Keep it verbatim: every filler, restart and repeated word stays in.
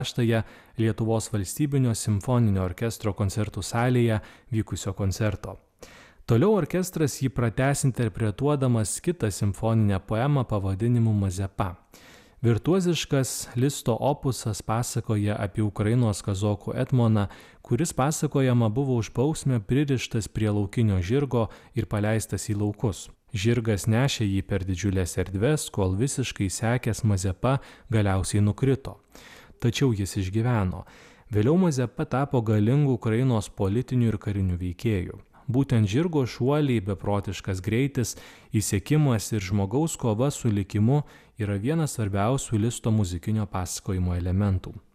šeštąją Lietuvos valstybinio simfoninio orkestro koncertų salėje vykusio koncerto. Toliau orkestras jį pratęs interpretuodamas kitą simfoninę poemą pavadinimu Mazepa. Virtuoziškas Listo opusas pasakoja apie Ukrainos kazokų etmoną, kuris pasakojama buvo už bausmę pririštas prie laukinio žirgo ir paleistas į laukus. Žirgas nešė jį per didžiulės erdves, kol visiškai sekęs Mazepa galiausiai nukrito. Tačiau jis išgyveno. Vėliau Mazepa tapo galingu Ukrainos politiniu ir kariniu veikėju. Būtent žirgo šuoliai, beprotiškas greitis, įsiekimas ir žmogaus kova su likimu yra vienas svarbiausių Listo muzikinio pasakojimo elementų.